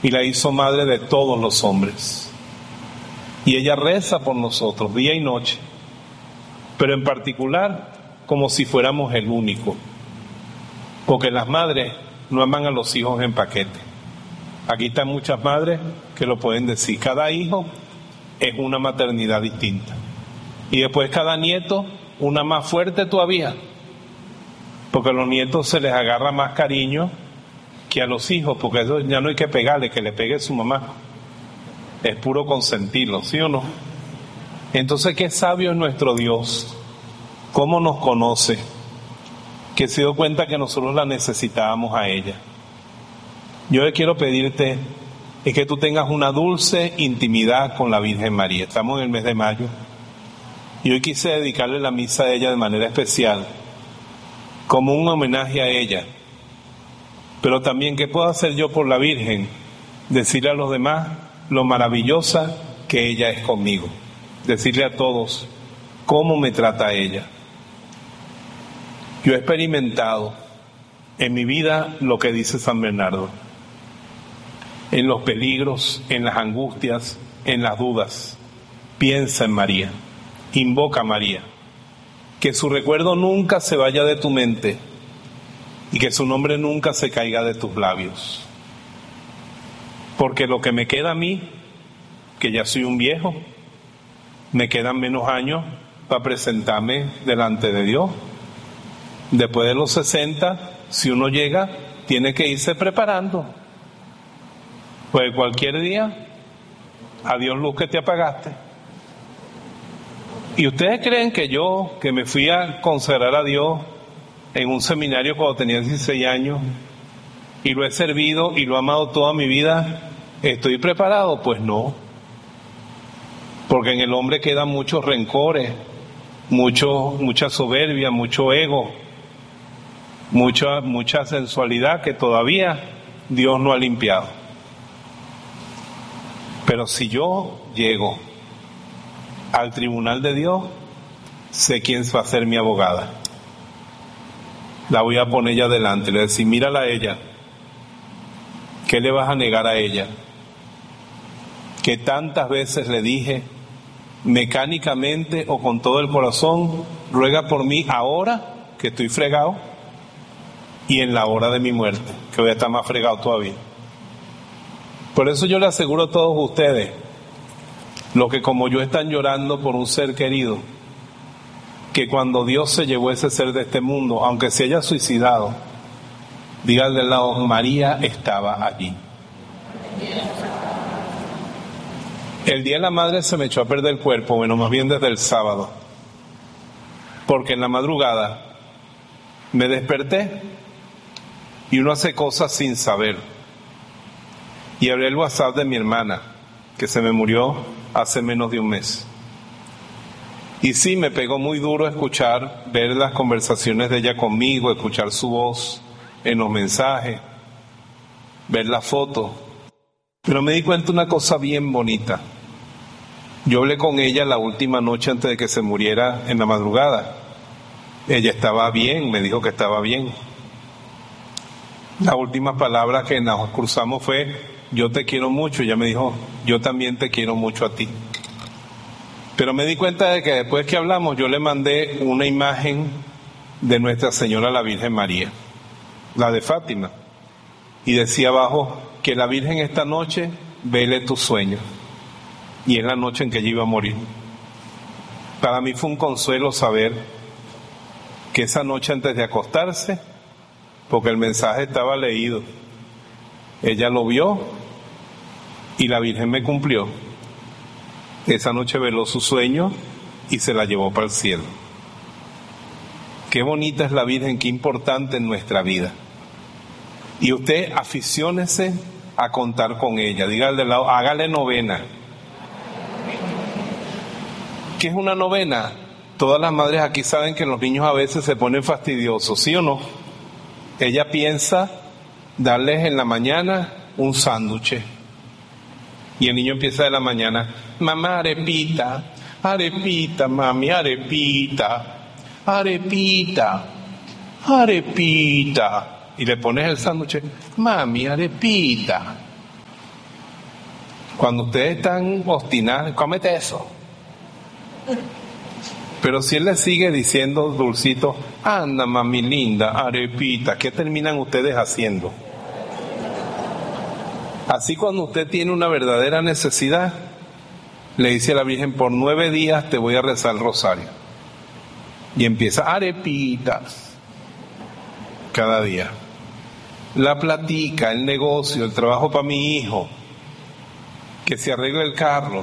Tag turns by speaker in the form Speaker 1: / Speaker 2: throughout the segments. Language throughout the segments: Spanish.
Speaker 1: y la hizo madre de todos los hombres. Y ella reza por nosotros día y noche, pero en particular como si fuéramos el único, porque las madres no aman a los hijos en paquete. Aquí están muchas madres que lo pueden decir. Cada hijo es una maternidad distinta, y después cada nieto una más fuerte todavía, porque a los nietos se les agarra más cariño que a los hijos, porque eso ya no hay que pegarle, que le pegue su mamá, es puro consentirlo, ¿sí o no? Entonces, qué sabio es nuestro Dios, cómo nos conoce, que se dio cuenta que nosotros la necesitábamos a ella. Yo le quiero pedirte es que tú tengas una dulce intimidad con la Virgen María. Estamos en el mes de mayo y hoy quise dedicarle la misa a ella de manera especial, como un homenaje a ella. Pero también, ¿qué puedo hacer yo por la Virgen? Decirle a los demás lo maravillosa que ella es conmigo. Decirle a todos cómo me trata ella. Yo he experimentado en mi vida lo que dice San Bernardo. En los peligros, en las angustias, en las dudas. Piensa en María. Invoca a María. Que su recuerdo nunca se vaya de tu mente y que su nombre nunca se caiga de tus labios. Porque lo que me queda a mí, que ya soy un viejo, me quedan menos años para presentarme delante de Dios. Después de los 60, si uno llega, tiene que irse preparando. Pues cualquier día, adiós luz que te apagaste. ¿Y ustedes creen que yo, que me fui a consagrar a Dios en un seminario cuando tenía 16 años y lo he servido y lo he amado toda mi vida, estoy preparado? Pues no. Porque en el hombre quedan muchos rencores, mucha soberbia, mucho ego, mucha sensualidad que todavía Dios no ha limpiado. Pero si yo llego al tribunal de Dios, sé quién va a ser mi abogada. La voy a poner ella delante y le voy a decir: mírala a ella, ¿qué le vas a negar a ella? Que tantas veces le dije, mecánicamente o con todo el corazón, ruega por mí ahora que estoy fregado y en la hora de mi muerte, que voy a estar más fregado todavía. Por eso yo le aseguro a todos ustedes, los que como yo están llorando por un ser querido, que cuando Dios se llevó ese ser de este mundo, aunque se haya suicidado, digan del lado: María estaba allí. El día de la madre se me echó a perder el cuerpo, bueno, más bien desde el sábado, porque en la madrugada me desperté y uno hace cosas sin saber. Y abrí el WhatsApp de mi hermana, que se me murió hace menos de un mes. Y sí, me pegó muy duro ver las conversaciones de ella conmigo, escuchar su voz en los mensajes, ver la foto. Pero me di cuenta una cosa bien bonita. Yo hablé con ella la última noche antes de que se muriera en la madrugada. Ella estaba bien, me dijo que estaba bien. La última palabra que nos cruzamos fue: yo te quiero mucho. Ella me dijo: yo también te quiero mucho a ti. Pero me di cuenta de que después que hablamos, yo le mandé una imagen de Nuestra Señora la Virgen María, la de Fátima, y decía abajo: que la Virgen esta noche vele tus sueños. Y es la noche en que ella iba a morir. Para mí fue un consuelo saber que esa noche antes de acostarse, porque el mensaje estaba leído, ella lo vio y la Virgen me cumplió. Esa noche veló su sueño y se la llevó para el cielo. Qué bonita es la Virgen, qué importante en nuestra vida. Y usted aficiónese a contar con ella. Dígale del lado: hágale novena. ¿Qué es una novena? Todas las madres aquí saben que los niños a veces se ponen fastidiosos, ¿sí o no? Ella piensa darles en la mañana un sándwich. Y el niño empieza de la mañana: mamá, arepita, arepita, mami, arepita, arepita, arepita. Y le pones el sándwich: mami, arepita. Cuando ustedes están obstinados, cómete eso. Pero si él le sigue diciendo dulcito, anda mami linda, arepita, ¿qué terminan ustedes haciendo? Así cuando usted tiene una verdadera necesidad, le dice a la Virgen, por 9 días te voy a rezar el rosario. Y empieza, arepitas, cada día. La platica, el negocio, el trabajo para mi hijo, que se arregle el carro,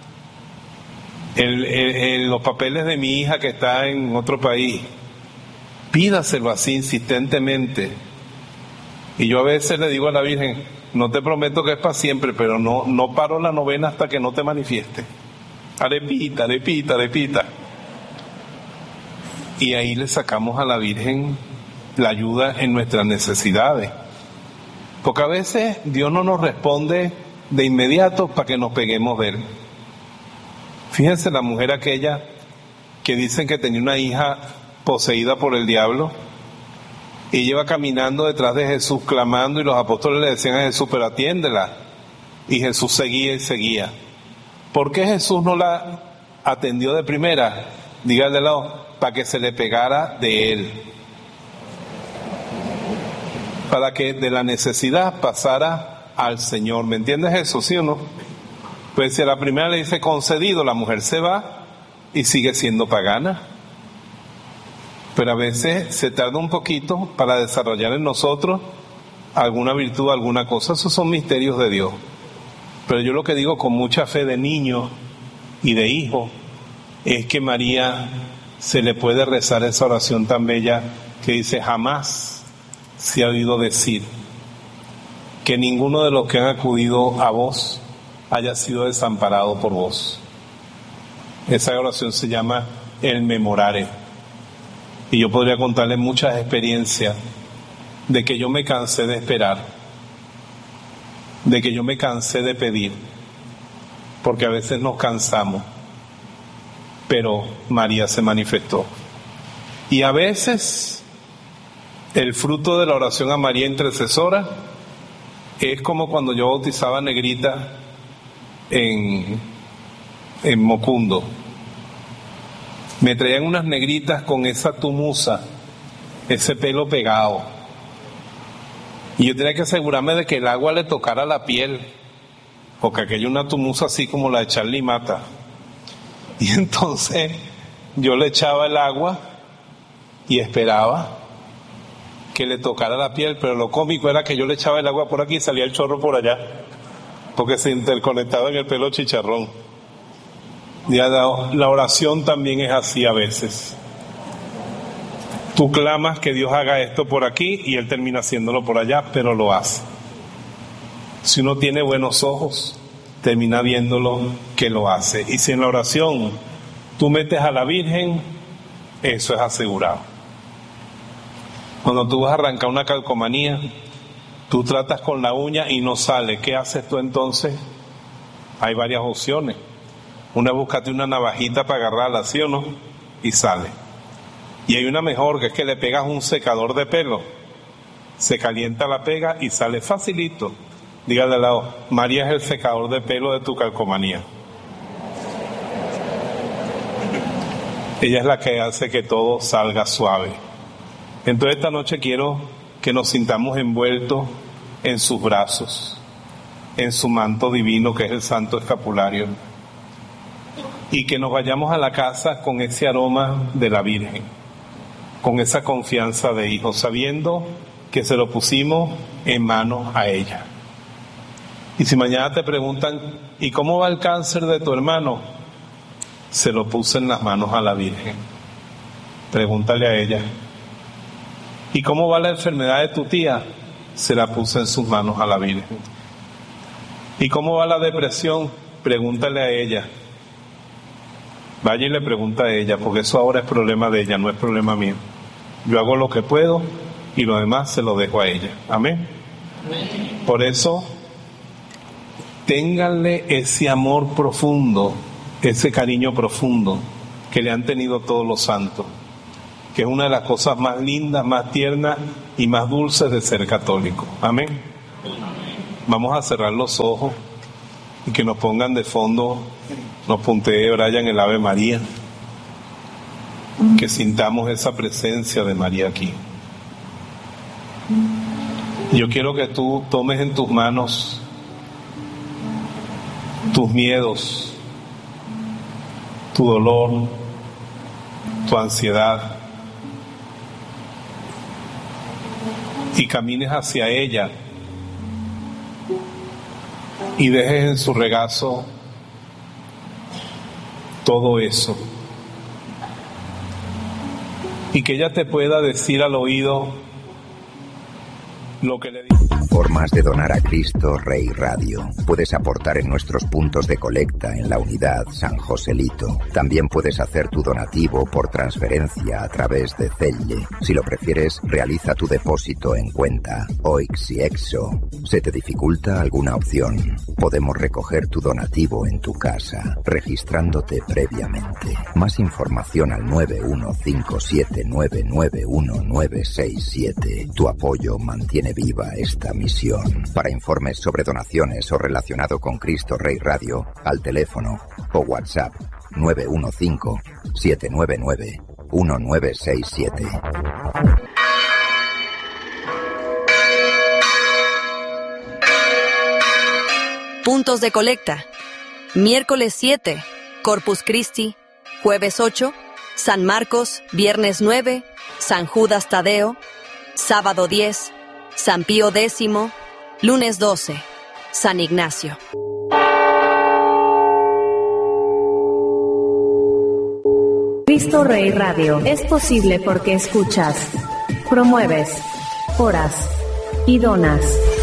Speaker 1: los papeles de mi hija que está en otro país. Pídaselo así insistentemente. Y yo a veces le digo a la Virgen, no te prometo que es para siempre, pero no paro la novena hasta que no te manifieste. Arepita, arepita, arepita. Y ahí le sacamos a la Virgen la ayuda en nuestras necesidades. Porque a veces Dios no nos responde de inmediato para que nos peguemos de Él. Fíjense la mujer aquella que dicen que tenía una hija poseída por el diablo y iba caminando detrás de Jesús clamando y los apóstoles le decían a Jesús, pero atiéndela. Y Jesús seguía y seguía. ¿Por qué Jesús no la atendió de primera? Dígale al lado, para que se le pegara de Él. Para que de la necesidad pasara al Señor. ¿Me entiendes eso, sí o no? Pues si a la primera le dice concedido, la mujer se va y sigue siendo pagana. Pero a veces se tarda un poquito para desarrollar en nosotros alguna virtud, alguna cosa. Esos son misterios de Dios. Pero yo lo que digo con mucha fe de niño y de hijo es que María se le puede rezar esa oración tan bella que dice, jamás se ha oído decir que ninguno de los que han acudido a vos haya sido desamparado por vos. Esa oración se llama el memorare. Y yo podría contarles muchas experiencias de que yo me cansé de esperar, de que yo me cansé de pedir, porque a veces nos cansamos, pero María se manifestó. Y a veces el fruto de la oración a María intercesora es como cuando yo bautizaba a Negrita en Mocundo. Me traían unas negritas con esa tumusa, ese pelo pegado. Y yo tenía que asegurarme de que el agua le tocara la piel, porque aquella una tumusa así como la de Charlie Mata. Y entonces yo le echaba el agua y esperaba que le tocara la piel, pero lo cómico era que yo le echaba el agua por aquí y salía el chorro por allá, porque se interconectaba en el pelo chicharrón. Ya la oración también es así a veces. Tú clamas que Dios haga esto por aquí y Él termina haciéndolo por allá, pero lo hace. Si uno tiene buenos ojos, termina viéndolo que lo hace. Y si en la oración tú metes a la Virgen, eso es asegurado. Cuando tú vas a arrancar una calcomanía, tú tratas con la uña y no sale. ¿Qué haces tú entonces? Hay varias opciones. Una, búscate una navajita para agarrarla, ¿sí o no? Y sale. Y hay una mejor, que es que le pegas un secador de pelo. Se calienta la pega y sale facilito. Dígale al lado, María es el secador de pelo de tu calcomanía. Ella es la que hace que todo salga suave. Entonces esta noche quiero que nos sintamos envueltos en sus brazos, en su manto divino que es el Santo Escapulario, y que nos vayamos a la casa con ese aroma de la Virgen, con esa confianza de hijo, sabiendo que se lo pusimos en manos a ella. Y si mañana te preguntan, ¿y cómo va el cáncer de tu hermano? Se lo puse en las manos a la Virgen. Pregúntale a ella. ¿Y cómo va la enfermedad de tu tía? Se la puse en sus manos a la Virgen. ¿Y cómo va la depresión? Pregúntale a ella. Vaya y le pregunta a ella, porque eso ahora es problema de ella, no es problema mío. Yo hago lo que puedo y lo demás se lo dejo a ella. Amén. Por eso, ténganle ese amor profundo, ese cariño profundo que le han tenido todos los santos, que es una de las cosas más lindas, más tiernas y más dulces de ser católico. Amén. Vamos a cerrar los ojos y que nos pongan de fondo, nos puntee Brian el Ave María, que sintamos esa presencia de María aquí. Yo quiero que tú tomes en tus manos tus miedos, tu dolor, tu ansiedad, y camines hacia ella y dejes en su regazo todo eso, y que ella te pueda decir al oído lo que le dice.
Speaker 2: Formas de donar a Cristo Rey Radio. Puedes aportar en nuestros puntos de colecta en la unidad San Joselito. También puedes hacer tu donativo por transferencia a través de Zelle. Si lo prefieres, realiza tu depósito en cuenta OIX y EXO. ¿Se te dificulta alguna opción? Podemos recoger tu donativo en tu casa, registrándote previamente. Más información al 915799197. Tu apoyo mantiene viva esta misión. Para informes sobre donaciones o relacionado con Cristo Rey Radio, al teléfono o WhatsApp 915-799-1967.
Speaker 3: Puntos de colecta. Miércoles 7, Corpus Christi. Jueves 8, San Marcos. Viernes 9, San Judas Tadeo. Sábado 10, San Pío X. Lunes 12, San Ignacio.
Speaker 4: Cristo Rey Radio es posible porque escuchas, promueves, oras y donas.